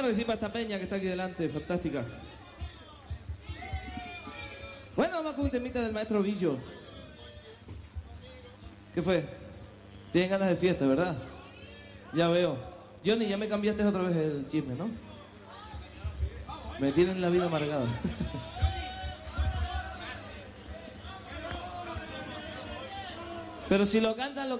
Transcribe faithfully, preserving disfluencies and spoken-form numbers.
Claro que sí, para esta peña que está aquí delante, fantástica. Bueno, vamos con un temita del maestro Billo. ¿Qué fue? Tienen ganas de fiesta, ¿verdad? Ya veo. Johnny, ya me cambiaste otra vez el chisme, ¿no? Me tienen la vida amargada. Pero si lo cantan, lo